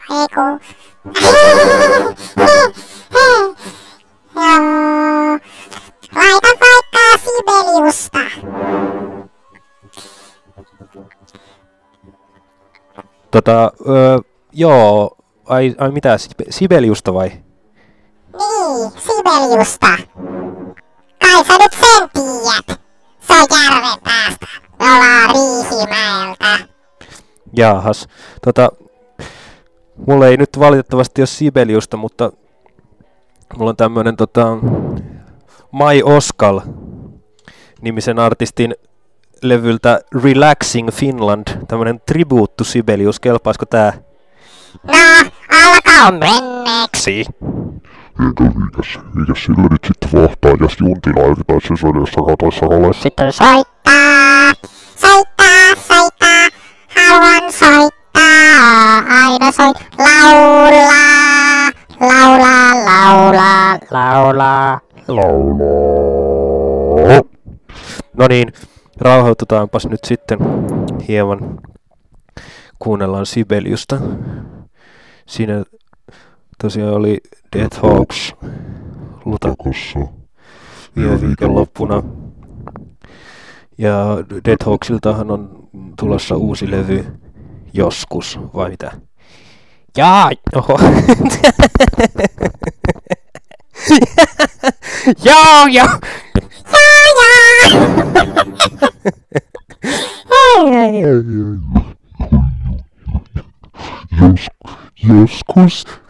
Ei kun... Joo. Laita vaikka Sibeliusta. Joo. Ai mitä, Sibeliusta vai? Niin, Sibeliusta. Kai sä nyt sen tiedät. Se on järven päästä. Me ollaan Riihimäeltä. Jaahas. Mulla ei nyt valitettavasti ole Sibeliusta, mutta mulla on tämmönen My Oskal nimisen artistin levyltä Relaxing Finland, tämmönen tribute to Sibelius. Kelpaisiko tää? No, alkaa menneeksi. Eikä sillä nyt sit vahtaa, jos Juntila tai se oli jossakaan toissa roolissa. Sitten soittaa, haluan soittaa, aina laulaa. No niin, rauhoitutaanpas nyt sitten hieman. Kuunnellaan Sibeliusta. Siinä tosiaan oli Death Hawks Lutakossa viime viikonloppuna. Ja Death Hawksiltahan on tulossa uusi levy joskus, vai mitä? Jaa, oho. Joo. Joskus